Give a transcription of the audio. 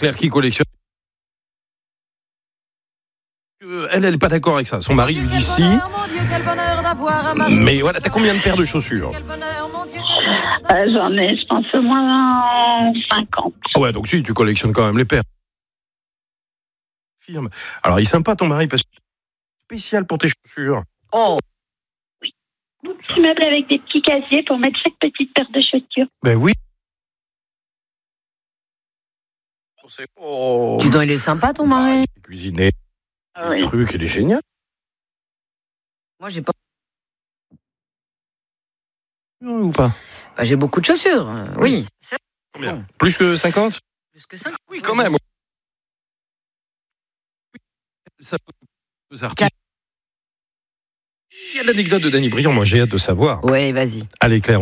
Claire qui collectionne. Elle n'est pas d'accord avec ça. Son mari lui dit si. Mais voilà, t'as combien de paires de chaussures? J'en ai, je pense, au moins 50. Ah ouais, donc si, tu collectionnes quand même les paires. Firme. Alors, il est sympa ton mari parce que spécial pour tes chaussures. Oh, Petit meuble avec des petits casiers pour mettre chaque petite paire de chaussures. Ben oui. Oh, dis donc, il est sympa ton mari. cuisiner, Oui. le truc, il est génial. Moi, j'ai pas. Ou pas? Bah, j'ai beaucoup de chaussures. Oui. C'est Combien? bon. Plus que 50? Plus que 5. Oui, quand même. Ça, artistes. Il y a l'anecdote de Danny Briand, moi j'ai hâte de savoir. Ouais, vas-y. Allez Claire.